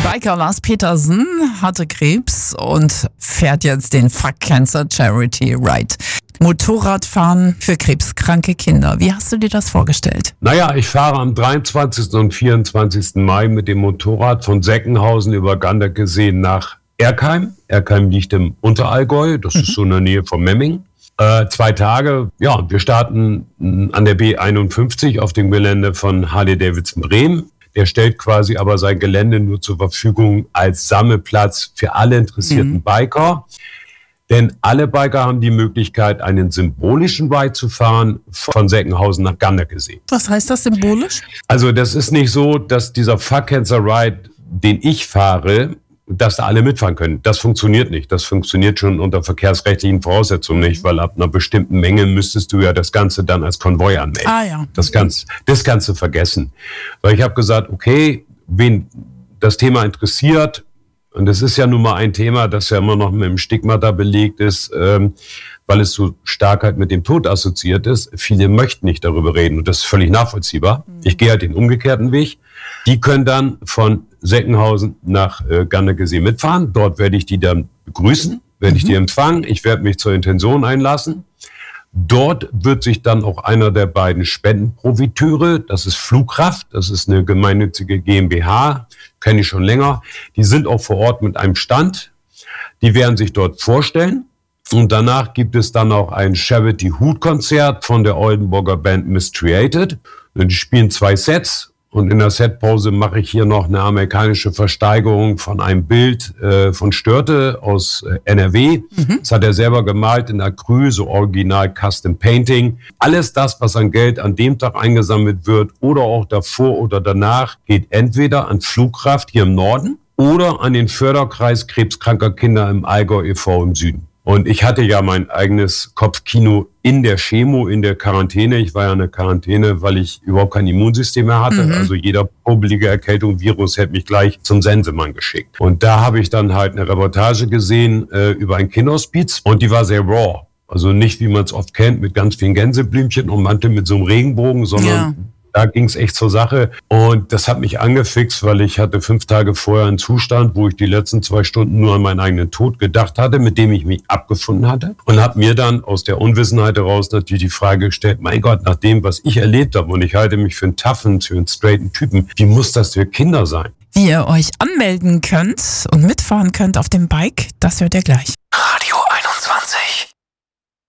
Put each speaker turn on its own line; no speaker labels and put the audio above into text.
Biker Lars Petersen hatte Krebs und fährt jetzt den Fuck Cancer Charity Ride. Motorradfahren für krebskranke Kinder. Wie hast du dir das vorgestellt?
Naja, ich fahre am 23. und 24. Mai mit dem Motorrad von Seckenhausen über Ganderkesee nach Erkheim. Erkheim liegt im Unterallgäu, das ist so in der Nähe von Memmingen. 2 Tage, ja, wir starten an der B51 auf dem Gelände von Harley-Davidson Bremen. Der stellt quasi aber sein Gelände nur zur Verfügung als Sammelplatz für alle interessierten Biker. Denn alle Biker haben die Möglichkeit, einen symbolischen Ride zu fahren von Seckenhausen nach Ganderkesee.
Was heißt das symbolisch?
Also das ist nicht so, dass dieser Fuck Cancer Ride, den ich fahre, dass da alle mitfahren können. Das funktioniert nicht. Das funktioniert schon unter verkehrsrechtlichen Voraussetzungen nicht, weil ab einer bestimmten Menge müsstest du ja das Ganze dann als Konvoi anmelden.
Ja.
Das Ganze vergessen. Weil ich habe gesagt, okay, wen das Thema interessiert, und das ist ja nun mal ein Thema, das ja immer noch mit dem Stigma da belegt ist, weil es so stark halt mit dem Tod assoziiert ist. Viele möchten nicht darüber reden und das ist völlig nachvollziehbar. Ich gehe halt den umgekehrten Weg. Die können dann von Seckenhausen nach Ganderkesee mitfahren. Dort werde ich die dann begrüßen, werde ich die empfangen. Ich werde mich zur Intention einlassen. Dort wird sich dann auch einer der beiden Spendenprofiteure, das ist Flugkraft, das ist eine gemeinnützige GmbH, kenne ich schon länger, die sind auch vor Ort mit einem Stand, die werden sich dort vorstellen und danach gibt es dann auch ein Charity-Hut-Konzert von der Oldenburger Band Mistreated. Die spielen 2 Sets. Und in der Setpause mache ich hier noch eine amerikanische Versteigerung von einem Bild von Störte aus NRW. Das hat er selber gemalt in Acryl, so original Custom Painting. Alles das, was an Geld an dem Tag eingesammelt wird oder auch davor oder danach, geht entweder an Flugkraft hier im Norden oder an den Förderkreis krebskranker Kinder im Allgäu e.V. im Süden. Und ich hatte ja mein eigenes Kopfkino in der Chemo, in der Quarantäne. Ich war ja in der Quarantäne, weil ich überhaupt kein Immunsystem mehr hatte. Also jeder popelige Erkältung, Virus hätte mich gleich zum Sensemann geschickt. Und da habe ich dann halt eine Reportage gesehen über ein Kinderhospiz und die war sehr raw. Also nicht, wie man es oft kennt, mit ganz vielen Gänseblümchen und Mantel mit so einem Regenbogen, sondern da ging es echt zur Sache. Und das hat mich angefixt, weil ich hatte 5 Tage vorher einen Zustand, wo ich die letzten 2 Stunden nur an meinen eigenen Tod gedacht hatte, mit dem ich mich abgefunden hatte. Und habe mir dann aus der Unwissenheit heraus natürlich die Frage gestellt, mein Gott, nach dem, was ich erlebt habe, und ich halte mich für einen toughen, für einen straighten Typen, wie muss das für Kinder sein?
Wie ihr euch anmelden könnt und mitfahren könnt auf dem Bike, das hört ihr gleich.